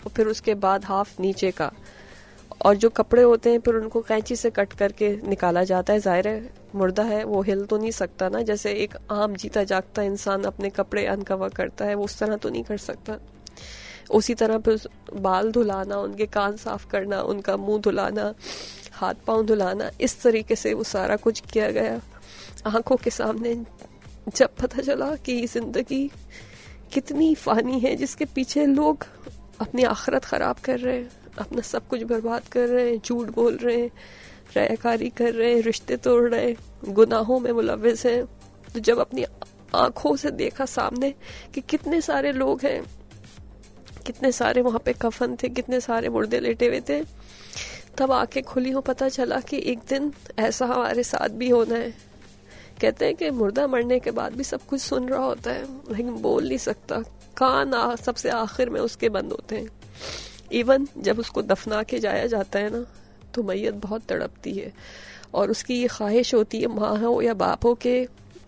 और फिर उसके बाद हाफ नीचे का, और जो कपड़े होते हैं फिर उनको कैंची से कट करके निकाला जाता है। जाहिर है मुर्दा है, वो हिल तो नहीं सकता ना, जैसे एक आम जीता जागता इंसान अपने कपड़े अनकवर करता है, वो उस तरह तो नहीं कर सकता। उसी तरह फिर बाल धुलाना, उनके कान साफ करना, उनका मुंह धुलाना, हाथ पांव धुलाना, इस तरीके से वो सारा कुछ किया गया। आंखों के सामने जब पता चला कि जिंदगी कितनी फानी है, जिसके पीछे लोग अपनी आखिरत खराब कर रहे हैं, अपना सब कुछ बर्बाद कर रहे हैं, झूठ बोल रहे हैं, रयाकारी कर रहे हैं, रिश्ते तोड़ रहे हैं, गुनाहों में मुलव्विस हैं, तो जब अपनी आंखों से देखा सामने कि कितने सारे लोग हैं, कितने सारे वहां पे कफन थे, कितने सारे मुर्दे लेटे हुए थे, तब आंखें खुली हो, पता चला कि एक दिन ऐसा हमारे साथ भी होना है। कहते हैं कि मुर्दा मरने के बाद भी सब कुछ सुन रहा होता है, लेकिन बोल नहीं सकता, कान सबसे आखिर में उसके बंद होते हैं। इवन जब उसको दफना के जाया जाता है ना, तो मैयत बहुत तड़पती है और उसकी ये ख्वाहिश होती है, माँ हो या बाप हो, के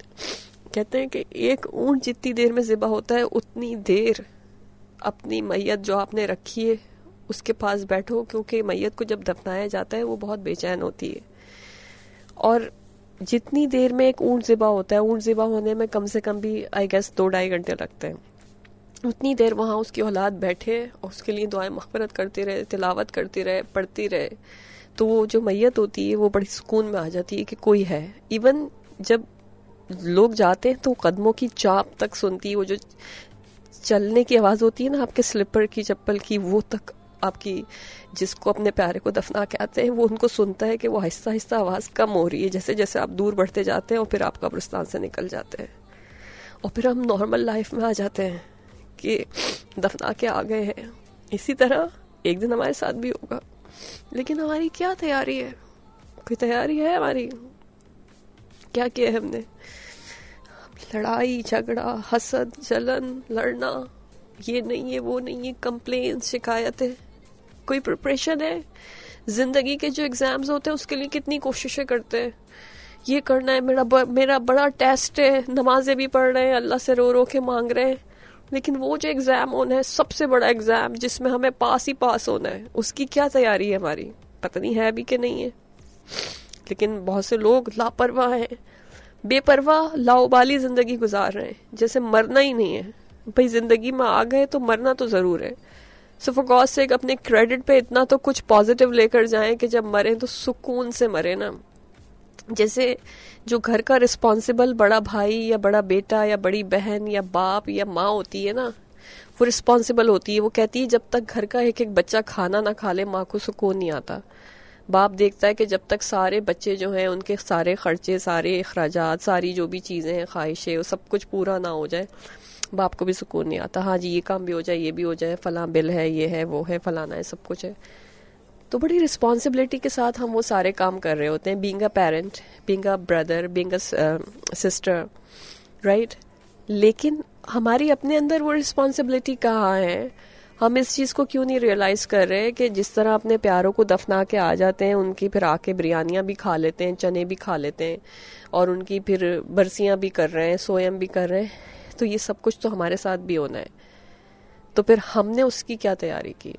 कहते हैं कि एक ऊंट जितनी देर में ज़िबा होता है उतनी देर अपनी मैयत जो आपने रखी है उसके पास बैठो, क्योंकि मैयत को जब दफनाया जाता है वो बहुत बेचैन होती है। और जितनी देर में एक ऊंट ज़िबा होता है, ऊंट ज़िबा होने में कम से कम भी आई गेस 2-2.5 घंटे लगते हैं, उतनी देर वहाँ उसकी औलाद बैठे और उसके लिए दुआएं मग़फ़िरत करती रहे, तिलावत करती रहे, पढ़ती रहे, तो वो जो मैयत होती है वो बड़ी सुकून में आ जाती है कि कोई है। इवन जब लोग जाते हैं तो कदमों की चाप तक सुनती है, वो जो चलने की आवाज़ होती है ना आपके स्लीपर की, चप्पल की, वो तक आपकी, जिसको अपने प्यारे को दफना के आते हैं वो उनको सुनता है कि वो आहिस्ता आहिस्ता आवाज़ कम हो रही है, जैसे जैसे आप दूर बढ़ते जाते हैं और फिर आप कब्रिस्तान से निकल जाते हैं और फिर हम नॉर्मल लाइफ में आ जाते हैं कि दफना के आ गए हैं। इसी तरह एक दिन हमारे साथ भी होगा, लेकिन हमारी क्या तैयारी है? कोई तैयारी है हमारी? क्या किया है हमने? लड़ाई झगड़ा, हसद, जलन, लड़ना, ये नहीं है वो नहीं है, कंप्लेन, शिकायतें, कोई प्रिपरेशन है? जिंदगी के जो एग्जाम्स होते हैं उसके लिए कितनी कोशिशें करते हैं, ये करना है, मेरा बड़ा टेस्ट है, नमाजें भी पढ़ रहे हैं, अल्लाह से रो रो के मांग रहे हैं, लेकिन वो जो एग्जाम होना है, सबसे बड़ा एग्जाम जिसमें हमें पास ही पास होना है, उसकी क्या तैयारी है हमारी? पता नहीं है भी कि नहीं है। लेकिन बहुत से लोग लापरवाह हैं, बेपरवाह, लाउबाली जिंदगी गुजार रहे हैं, जैसे मरना ही नहीं है। भाई जिंदगी में आ गए तो मरना तो जरूर है, सो फॉर गॉड सेक अपने क्रेडिट पे इतना तो कुछ पॉजिटिव लेकर जाएं कि जब मरे तो सुकून से मरे ना। जैसे जो घर का रिस्पॉन्सिबल बड़ा भाई या बड़ा बेटा या बड़ी बहन या बाप या माँ होती है ना, वो रिस्पॉन्सिबल होती है, वो कहती है जब तक घर का एक एक बच्चा खाना ना खा ले माँ को सुकून नहीं आता। बाप देखता है कि जब तक सारे बच्चे जो हैं उनके सारे खर्चे, सारे अखराजात, सारी जो भी चीज़ें हैं, ख्वाहिशें, वो सब कुछ पूरा ना हो जाए, बाप को भी सुकून नहीं आता। हाँ जी, ये काम भी हो जाए, ये भी हो जाए, फलां बिल है, ये है, वो है, फलाना है, सब कुछ है। तो बड़ी रिस्पॉन्सिबिलिटी के साथ हम वो सारे काम कर रहे होते हैं, being a parent, being a brother, being a sister, right. लेकिन हमारी अपने अंदर वो रिस्पॉन्सिबिलिटी कहाँ है? हम इस चीज़ को क्यों नहीं रियलाइज़ कर रहे कि जिस तरह अपने प्यारों को दफना के आ जाते हैं, उनकी फिर आके बिरयानियाँ भी खा लेते हैं, चने भी खा लेते हैं, और उनकी फिर बरसियाँ भी कर रहे हैं, सोयम भी कर रहे हैं, तो ये सब कुछ तो हमारे साथ भी होना है। तो फिर हमने उसकी क्या तैयारी की?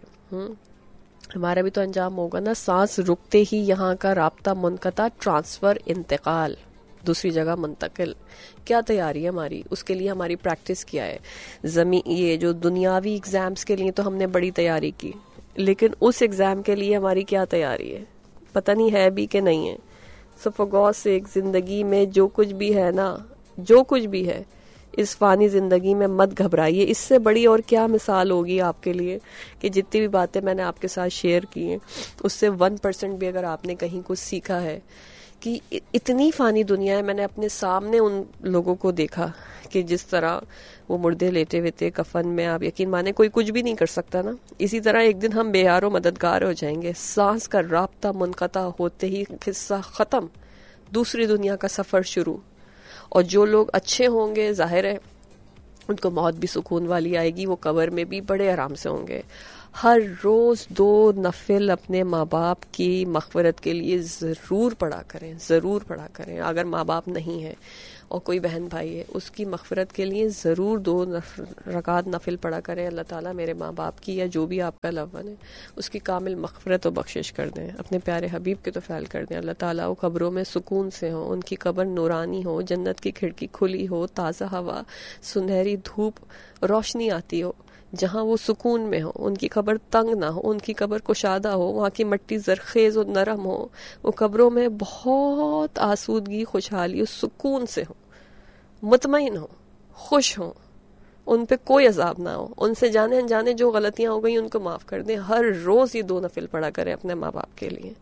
हमारा भी तो अंजाम होगा ना। सांस रुकते ही यहाँ का राब्ता मुनक़ता, ट्रांसफ़र, इंतकाल, दूसरी जगह मुंतकिल। क्या तैयारी है हमारी? उसके लिए हमारी प्रैक्टिस क्या है? ये जो दुनियावी एग्ज़ाम्स के लिए तो हमने बड़ी तैयारी की, लेकिन उस एग्ज़ाम के लिए हमारी क्या तैयारी है? पता नहीं है भी कि नहीं है। सो फॉर गॉड सेक, ज़िंदगी में जो कुछ भी है ना, जो कुछ भी है इस फानी ज़िंदगी में, मत घबराइए। इससे बड़ी और क्या मिसाल होगी आपके लिए कि जितनी भी बातें मैंने आपके साथ शेयर की हैं उससे 1% भी अगर आपने कहीं कुछ सीखा है कि इतनी फानी दुनिया है। मैंने अपने सामने उन लोगों को देखा कि जिस तरह वो मुर्दे लेटे हुए थे कफन में, आप यकीन माने कोई कुछ भी नहीं कर सकता ना। इसी तरह एक दिन हम बेहारो मददगार हो जाएंगे। सांस का राब्ता मुनक़ता होते ही किस्सा ख़त्म, दूसरी दुनिया का सफ़र शुरू। और जो लोग अच्छे होंगे, जाहिर है उनको मौत भी सुकून वाली आएगी, वो कब्र में भी बड़े आराम से होंगे। हर रोज़ 2 नफिल अपने माँ बाप की मग़फ़िरत के लिए ज़रूर पढ़ा करें, ज़रूर पढ़ा करें। अगर माँ बाप नहीं है, और कोई बहन भाई है, उसकी मग़फ़िरत के लिए ज़रूर 2 रकात नफिल पढ़ा करें। अल्लाह ताला मेरे माँ बाप की या जो भी आपका लवन है उसकी कामिल मग़फ़िरत और बख्शिश कर दें, अपने प्यारे हबीब के तो फ़ैल कर दें। अल्लाह ताला वो कब्रों में सुकून से हो, उनकी कब्र नूरानी हो, जन्नत की खिड़की खुली हो, ताज़ा हवा, सुनहरी धूप, रोशनी आती हो, जहाँ वो सुकून में हो, उनकी कब्र तंग ना हो, उनकी कब्र कुशादा हो, वहाँ की मिट्टी जरखेज और नरम हो, वो कब्रों में बहुत आसूदगी, खुशहाली और सुकून से हो, मुतमईन हो, खुश हो, उन पे कोई अजाब ना हो, उनसे जाने अनजाने जो गलतियां हो गई उनको माफ कर दें। हर रोज ये 2 नफिल पढ़ा करें अपने माँ बाप के लिए,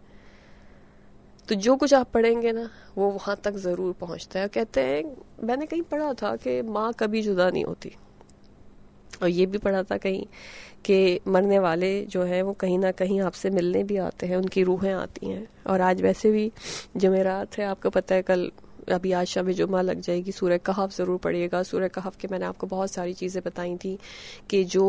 तो जो कुछ आप पढ़ेंगे ना वो वहां तक जरूर पहुंचता है। कहते हैं, मैंने कहीं पढ़ा था कि माँ कभी जुदा नहीं होती, और ये भी पढ़ा था कहीं कि मरने वाले जो है वो कहीं ना कहीं आपसे मिलने भी आते हैं, उनकी रूहें आती हैं। और आज वैसे भी जुमेरात है, आपको पता है कल अभी आज शब जुमा लग जाएगी, सूरह कहफ ज़रूर पढ़िएगा। सूरह कहफ के मैंने आपको बहुत सारी चीज़ें बताई थी कि जो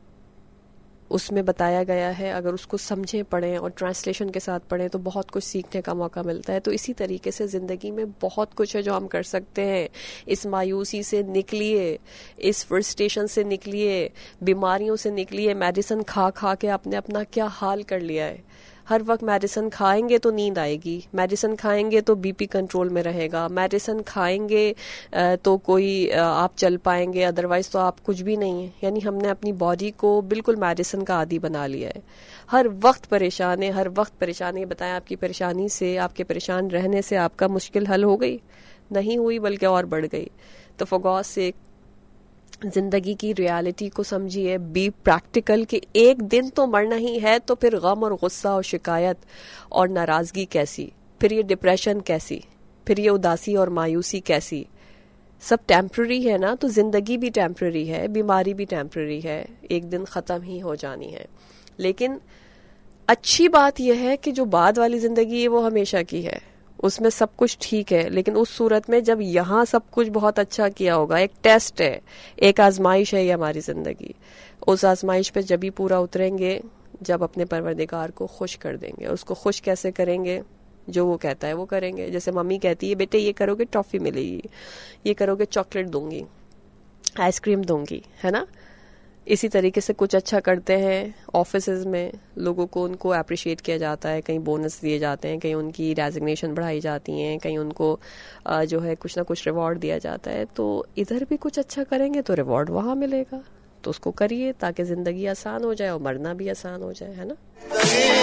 उसमें बताया गया है अगर उसको समझें, पढ़ें और ट्रांसलेशन के साथ पढ़ें तो बहुत कुछ सीखने का मौका मिलता है। तो इसी तरीके से ज़िंदगी में बहुत कुछ है जो हम कर सकते हैं। इस मायूसी से निकलिए, इस फ्रस्ट्रेशन से निकलिए, बीमारियों से निकलिए। मेडिसिन खा खा के आपने अपना क्या हाल कर लिया है। हर वक्त मेडिसिन खाएंगे तो नींद आएगी, मेडिसिन खाएंगे तो बीपी कंट्रोल में रहेगा, मेडिसिन खाएंगे तो कोई आप चल पाएंगे, अदरवाइज तो आप कुछ भी नहीं है। यानी हमने अपनी बॉडी को बिल्कुल मेडिसिन का आदी बना लिया है। हर वक्त परेशान है, हर वक्त परेशानी। बताएं, आपकी परेशानी से, आपके परेशान रहने से आपका मुश्किल हल हो गई? नहीं हुई, बल्कि और बढ़ गई। तो फॉर गॉड सेक जिंदगी की रियलिटी को समझिए, बी प्रैक्टिकल कि एक दिन तो मरना ही है, तो फिर गम और गुस्सा और शिकायत और नाराजगी कैसी, फिर ये डिप्रेशन कैसी, फिर ये उदासी और मायूसी कैसी? सब टेम्पररी है ना। तो जिंदगी भी टेम्पररी है, बीमारी भी टेम्पररी है, एक दिन खत्म ही हो जानी है। लेकिन अच्छी बात यह है कि जो बाद वाली जिंदगी है वो हमेशा की है, उसमें सब कुछ ठीक है। लेकिन उस सूरत में जब यहाँ सब कुछ बहुत अच्छा किया होगा, एक टेस्ट है, एक आजमाइश है ये हमारी जिंदगी, उस आजमाइश पे जब भी पूरा उतरेंगे, जब अपने परवरदिगार को खुश कर देंगे। उसको खुश कैसे करेंगे? जो वो कहता है वो करेंगे। जैसे मम्मी कहती है, बेटे ये करोगे टॉफी मिलेगी, ये करोगे चॉकलेट दूंगी, आइसक्रीम दूंगी, है ना। इसी तरीके से कुछ अच्छा करते हैं, ऑफिसेज में लोगों को उनको अप्रिशिएट किया जाता है, कहीं बोनस दिए जाते हैं, कहीं उनकी रेजिग्नेशन बढ़ाई जाती हैं, कहीं उनको जो है कुछ ना कुछ रिवॉर्ड दिया जाता है। तो इधर भी कुछ अच्छा करेंगे तो रिवॉर्ड वहां मिलेगा, तो उसको करिए ताकि जिंदगी आसान हो जाए और मरना भी आसान हो जाए, है ना।